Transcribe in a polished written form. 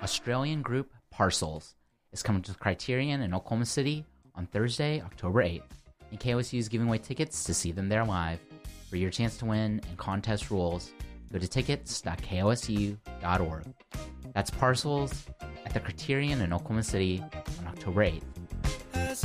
Australian group Parcels is coming to the Criterion in Oklahoma City on Thursday, October 8th, and KOSU is giving away tickets to see them there live. For your chance to win and contest rules, go to tickets.kosu.org. That's Parcels at the Criterion in Oklahoma City on October 8th.